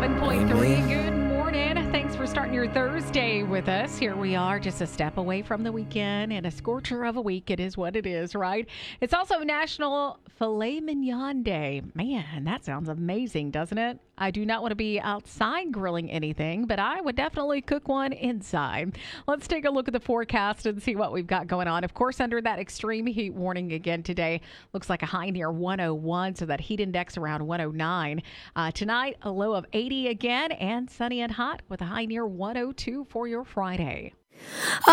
107.3. Amen. Good morning. Thanks for starting your Thursday with us. Here we are, just a step away from the weekend and a scorcher of a week. It is what it is, right? It's also National Filet Mignon Day. Man, that sounds amazing, doesn't it? I do not want to be outside grilling anything, but I would definitely cook one inside. Let's take a look at the forecast and see what we've got going on. Of course, under that extreme heat warning again today, looks like a high near 101, so that heat index around 109. Tonight, a low of 80 again, and sunny and hot with a high near 102 for your Friday.